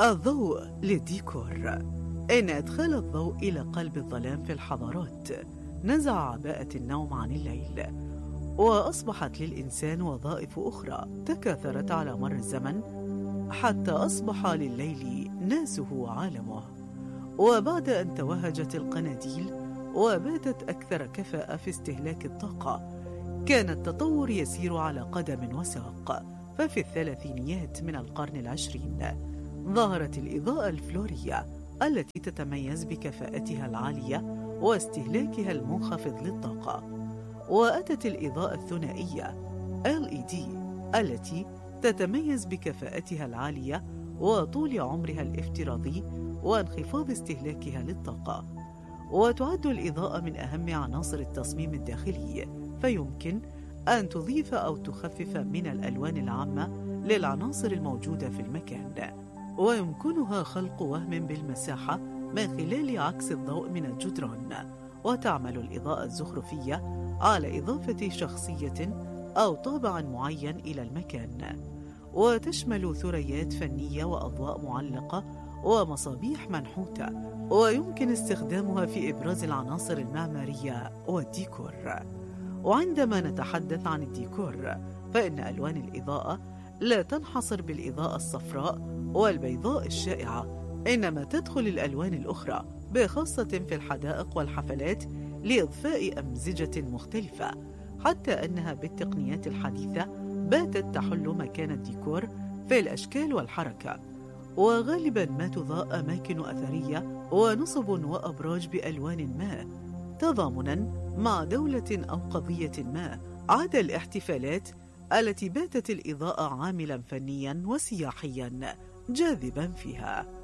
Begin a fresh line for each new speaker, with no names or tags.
الضوء للديكور. إن إدخال الضوء إلى قلب الظلام في الحضارات نزع عباءة النوم عن الليل، وأصبحت للإنسان وظائف أخرى تكاثرت على مر الزمن حتى أصبح لليل ناسه وعالمه. وبعد أن توهجت القناديل وباتت أكثر كفاءة في استهلاك الطاقة، كان التطور يسير على قدم وساق. ففي الثلاثينيات من القرن العشرين ظهرت الإضاءة الفلورية التي تتميز بكفاءتها العالية واستهلاكها المنخفض للطاقة، وأتت الإضاءة الثنائية LED التي تتميز بكفاءتها العالية وطول عمرها الافتراضي وانخفاض استهلاكها للطاقة. وتعد الإضاءة من أهم عناصر التصميم الداخلي، فيمكن أن تضيف أو تخفف من الألوان العامة للعناصر الموجودة في المكان، ويمكنها خلق وهم بالمساحة من خلال عكس الضوء من الجدران. وتعمل الإضاءة الزخرفية على إضافة شخصية أو طابع معين إلى المكان، وتشمل ثريات فنية وأضواء معلقة ومصابيح منحوتة، ويمكن استخدامها في إبراز العناصر المعمارية والديكور. وعندما نتحدث عن الديكور، فإن ألوان الإضاءة لا تنحصر بالإضاءة الصفراء والبيضاء الشائعة، إنما تدخل الألوان الأخرى بخاصة في الحدائق والحفلات لإضفاء أمزجة مختلفة، حتى أنها بالتقنيات الحديثة باتت تحل مكان الديكور في الأشكال والحركة. وغالبا ما تضاء أماكن أثرية ونصب وأبراج بألوان ما تضامنا مع دولة أو قضية ما، عدا الاحتفالات التي باتت الإضاءة عاملا فنيا وسياحيا جاذبا فيها.